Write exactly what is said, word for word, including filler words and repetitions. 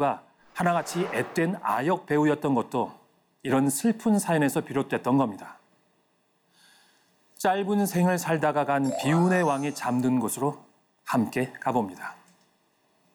배우가 하나같이 앳된 아역 배우였던 것도 이런 슬픈 사연에서 비롯됐던 겁니다. 짧은 생을 살다가 간 비운의 왕이 잠든 곳으로 함께 가봅니다.